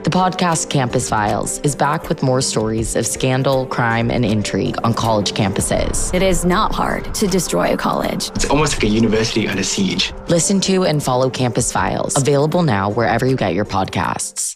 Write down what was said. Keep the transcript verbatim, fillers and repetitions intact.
The podcast Campus Files is back with more stories of scandal, crime, and intrigue on college campuses. It is not hard to destroy a college. It's almost like a university under siege. Listen to and follow Campus Files, available now wherever you get your podcasts.